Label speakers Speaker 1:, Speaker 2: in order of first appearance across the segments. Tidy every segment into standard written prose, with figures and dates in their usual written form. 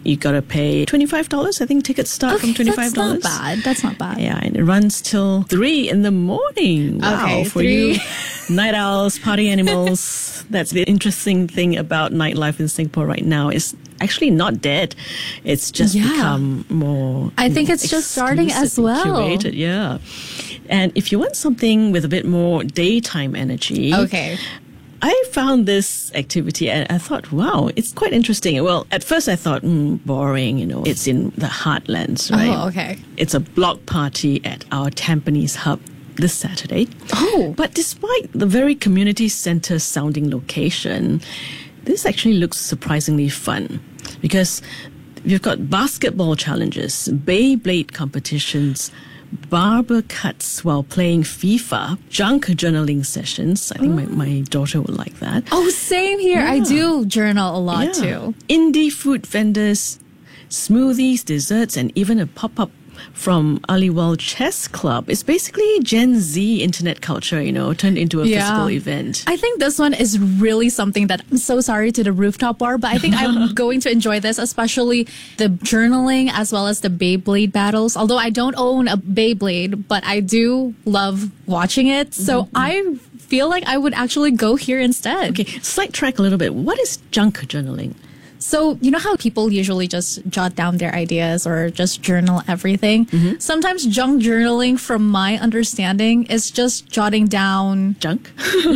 Speaker 1: You got to pay $25. I think tickets start from $25.
Speaker 2: That's not bad. That's not bad.
Speaker 1: Yeah, and it runs till 3 in the morning. Wow,
Speaker 2: Okay,
Speaker 1: for
Speaker 2: 3.
Speaker 1: you night owls, party animals. That's the interesting thing about nightlife in Singapore right now. It's actually not dead. It's just become more.
Speaker 2: I think it's just starting as well.
Speaker 1: Curated, yeah. And if you want something with a bit more daytime energy,
Speaker 2: Okay.
Speaker 1: I found this activity and I thought, wow, it's quite interesting. Well, at first I thought, boring, it's in the heartlands, right?
Speaker 2: Oh, okay.
Speaker 1: It's a block party at our Tampines hub this Saturday.
Speaker 2: Oh.
Speaker 1: But despite the very community center sounding location, this actually looks surprisingly fun because we've got basketball challenges, Beyblade competitions, barber cuts while playing FIFA, junk journaling sessions. I think my daughter would like that.
Speaker 2: Oh, same here. I do journal a lot too.
Speaker 1: Indie food vendors, smoothies, desserts, and even a pop-up from Aliwal Chess Club. It's basically Gen Z internet culture, turned into a physical event.
Speaker 2: I think this one is really something that I'm so sorry to the rooftop bar, but I think I'm going to enjoy this, especially the journaling as well as the Beyblade battles. Although I don't own a Beyblade, but I do love watching it. So I feel like I would actually go here instead.
Speaker 1: Okay, slight track a little bit. What is junk journaling?
Speaker 2: So, you know how people usually just jot down their ideas or just journal everything? Sometimes junk journaling, from my understanding, is just jotting down
Speaker 1: Junk?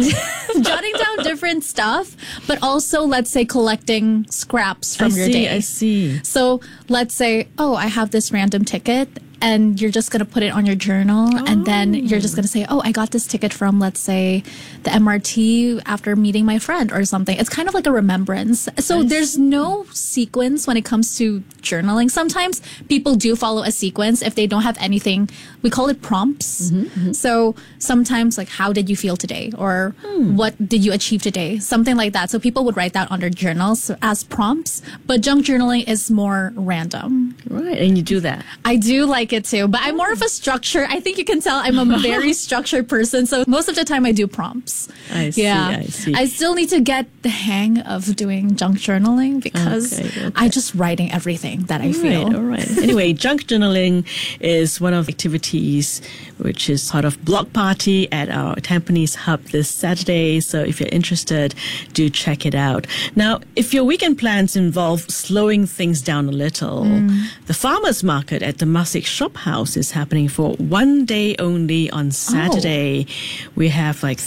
Speaker 2: jotting down different stuff, but also, let's say, collecting scraps from your day.
Speaker 1: I see.
Speaker 2: So let's say, I have this random ticket. And you're just going to put it on your journal. And then you're just going to say, I got this ticket from, let's say, the MRT after meeting my friend or something. It's kind of like a remembrance. So there's no sequence when it comes to journaling. Sometimes people do follow a sequence if they don't have anything. We call it prompts. So sometimes like, how did you feel today? Or what did you achieve today? Something like that. So people would write that on their journals as prompts. But junk journaling is more random.
Speaker 1: Right, and you do that.
Speaker 2: I do like it too, but I'm more of a structure. I think you can tell I'm a very structured person. So most of the time I do prompts.
Speaker 1: I see.
Speaker 2: I still need to get the hang of doing junk journaling because I'm just writing everything that I feel.
Speaker 1: All right. Anyway, junk journaling is one of the activities which is part of Block Party at our Tampines hub this Saturday. So if you're interested, do check it out. Now, if your weekend plans involve slowing things down a little, the farmers market at the Temasek Shop House is happening for one day only on Saturday. We have like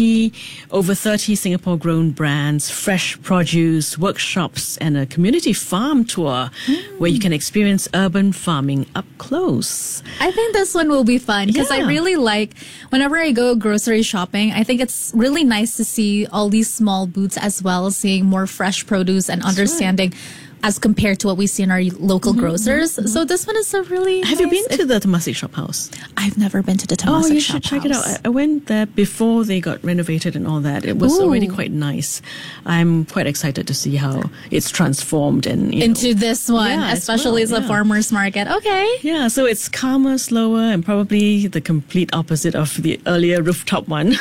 Speaker 1: over 30 Singapore grown brands, fresh produce, workshops, and a community farm tour where you can experience urban farming up close.
Speaker 2: I think this one will be fun because I really like, whenever I go grocery shopping, I think it's really nice to see all these small booths as well, seeing more fresh produce and understanding as compared to what we see in our local grocers. So this one is a really
Speaker 1: Have you been to the Temasek Shop House?
Speaker 2: I've never been to the Temasek Shop House.
Speaker 1: You should check it out. I went there before they got renovated and all that. It was already quite nice. I'm quite excited to see how it's transformed and
Speaker 2: into this one, especially as a farmer's market. Okay.
Speaker 1: Yeah, so it's calmer, slower, and probably the complete opposite of the earlier rooftop one.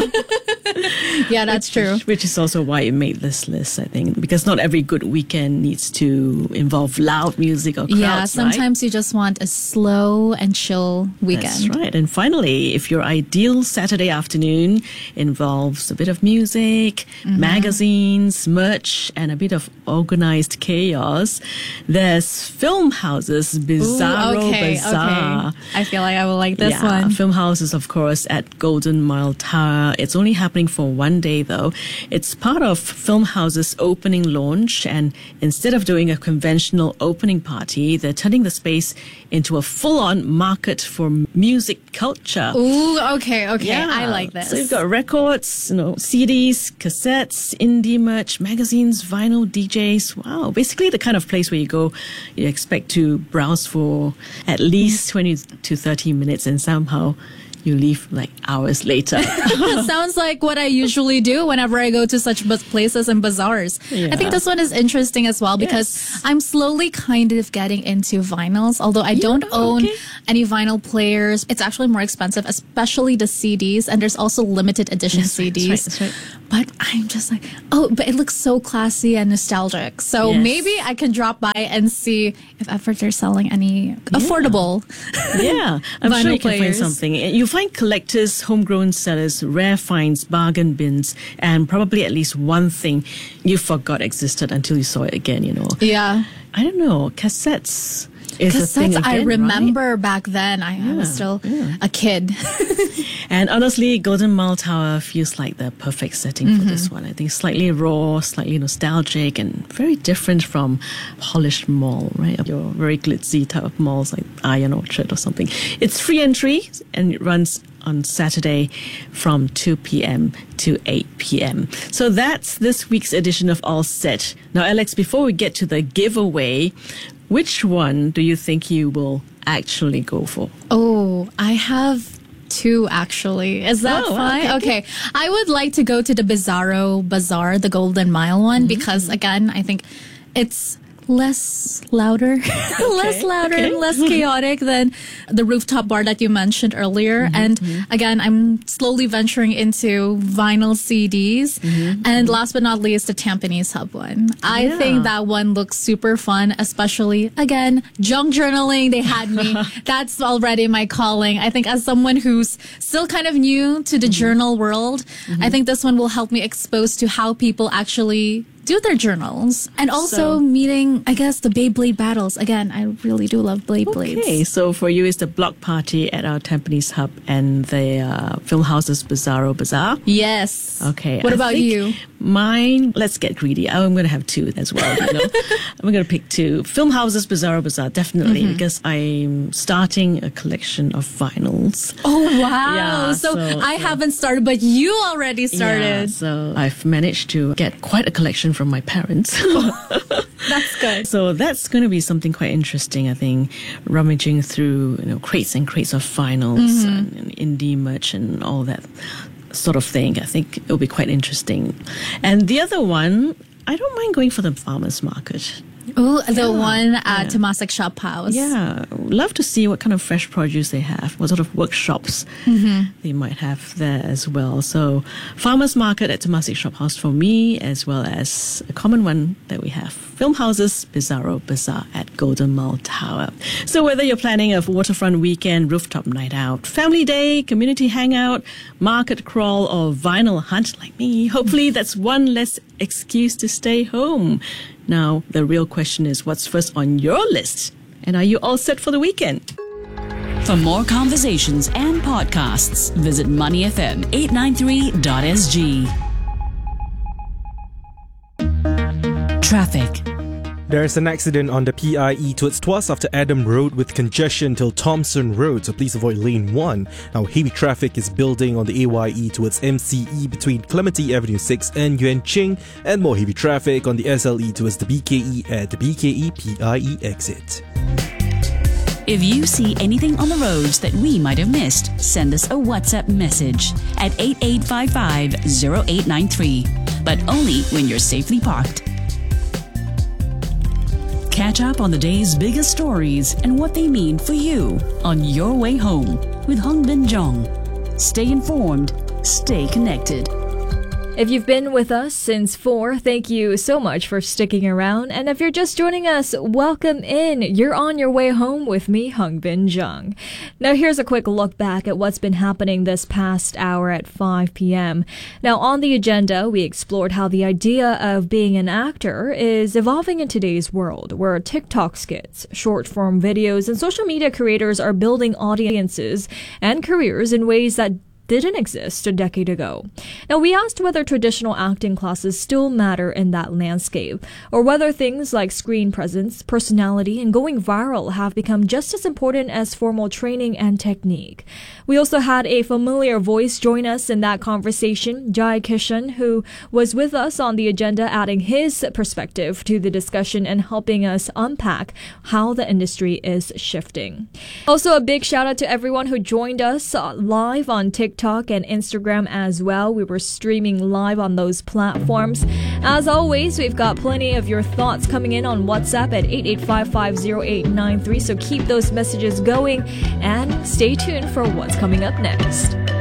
Speaker 2: Yeah, that's true.
Speaker 1: Which is also why it made this list, I think, because not every good weekend needs to involve loud music or crowds.
Speaker 2: Yeah, sometimes you just want a slow and chill weekend.
Speaker 1: That's right. And finally, if your ideal Saturday afternoon involves a bit of music, magazines, merch, and a bit of organized chaos, there's Film House's Bizarro Bazaar.
Speaker 2: Okay. I feel like I will like this one.
Speaker 1: Film House is, of course, at Golden Mile Tower. It's only happening for one day, though. It's part of Film House's opening launch, and instead of doing a conventional opening party, they're turning the space into a full-on market for music culture.
Speaker 2: Ooh, okay.
Speaker 1: Yeah.
Speaker 2: I like this.
Speaker 1: So you've got records, CDs, cassettes, indie merch, magazines, vinyl, DJs. Wow. Basically the kind of place where you expect to browse for at least 20 to 30 minutes and somehow you leave like hours later.
Speaker 2: Sounds like what I usually do whenever I go to such places and bazaars.
Speaker 1: Yeah.
Speaker 2: I think this one is interesting as well because I'm slowly kind of getting into vinyls, although I don't own any vinyl players. It's actually more expensive, especially the CDs, and there's also limited edition CDs.
Speaker 1: That's right.
Speaker 2: But I'm just like, oh, but it looks so classy and nostalgic. So maybe I can drop by and see if ever they're selling any affordable
Speaker 1: Yeah, I'm
Speaker 2: vinyl
Speaker 1: sure you can find
Speaker 2: players.
Speaker 1: something. You find collectors, homegrown sellers, rare finds, bargain bins, and probably at least one thing you forgot existed until you saw it again, you know.
Speaker 2: Yeah.
Speaker 1: I don't know, cassettes is a thing
Speaker 2: Cassettes,
Speaker 1: again,
Speaker 2: I
Speaker 1: right?
Speaker 2: remember back then. I was still a kid.
Speaker 1: And honestly, Golden Mile Tower feels like the perfect setting for this one. I think slightly raw, slightly nostalgic, and very different from polished mall, right? Your very glitzy type of malls like Iron Orchard or something. It's free entry and it runs on Saturday from 2 p.m. to 8 p.m. So that's this week's edition of All Set. Now, Alex, before we get to the giveaway, which one do you think you will actually go for?
Speaker 2: Oh, I have two actually. Is that fine? Okay. I would like to go to the Bizarro Bazaar, the Golden Mile one, because again, I think it's less louder, and less chaotic than the rooftop bar that you mentioned earlier. And again, I'm slowly venturing into vinyl CDs. And last but not least, the Tampines Hub one. I think that one looks super fun, especially again, junk journaling. They had me. That's already my calling. I think as someone who's still kind of new to the journal world, I think this one will help me expose to how people actually do their journals, and also meeting, I guess, the Beyblade battles. Again, I really do love Beyblades.
Speaker 1: Okay, so for you, it's the block party at our Tampines Hub and the Film Houses Bizarro Bazaar.
Speaker 2: Yes.
Speaker 1: Okay.
Speaker 2: What about you?
Speaker 1: Mine, let's get greedy. I'm going to have two as well. You know? I'm going to pick two. Film Houses Bizarro Bazaar, definitely, because I'm starting a collection of vinyls.
Speaker 2: Oh, wow.
Speaker 1: Yeah,
Speaker 2: so I haven't started, but you already started.
Speaker 1: Yeah, so I've managed to get quite a collection from my parents.
Speaker 2: That's good.
Speaker 1: So that's going to be something quite interesting, I think, rummaging through, you know, crates and crates of vinyls and indie merch and all that sort of thing. I think it'll be quite interesting. And the other one, I don't mind going for the farmers market.
Speaker 2: Oh, the one at Temasek Shop House.
Speaker 1: Yeah, love to see what kind of fresh produce they have, what sort of workshops they might have there as well. So, farmers market at Temasek Shop House for me, as well as a common one that we have, Film Houses Bizarro Bazaar at Golden Mile Tower. So, whether you're planning a waterfront weekend, rooftop night out, family day, community hangout, market crawl, or vinyl hunt like me, hopefully that's one less excuse to stay home. Now, the real question is, what's first on your list? And are you all set for the weekend?
Speaker 3: For more conversations and podcasts, visit moneyfm893.sg. Traffic.
Speaker 4: There's an accident on the PIE towards Tuas after Adam Road with congestion till Thompson Road, so please avoid lane 1. Now, heavy traffic is building on the AYE towards MCE between Clementi Avenue 6 and Yuan Ching, and more heavy traffic on the SLE towards the BKE at the BKE PIE exit.
Speaker 3: If you see anything on the roads that we might have missed, send us a WhatsApp message at 8855-0893, but only when you're safely parked. Catch up on the day's biggest stories and what they mean for you on Your Way Home with Hung Bin Jong. Stay informed, stay connected.
Speaker 5: If you've been with us since 4, thank you so much for sticking around. And if you're just joining us, welcome in. You're on your way home with me, Hung Bin Jung. Now, here's a quick look back at what's been happening this past hour at 5 p.m. Now, on the agenda, we explored how the idea of being an actor is evolving in today's world, where TikTok skits, short-form videos, and social media creators are building audiences and careers in ways that didn't exist a decade ago. Now, we asked whether traditional acting classes still matter in that landscape, or whether things like screen presence, personality, and going viral have become just as important as formal training and technique. We also had a familiar voice join us in that conversation, Jai Kishan, who was with us on the agenda, adding his perspective to the discussion and helping us unpack how the industry is shifting. Also, a big shout out to everyone who joined us live on TikTok and Instagram as well. We were streaming live on those platforms. As always, we've got plenty of your thoughts coming in on WhatsApp at 88550893, so keep those messages going and stay tuned for what's coming up next.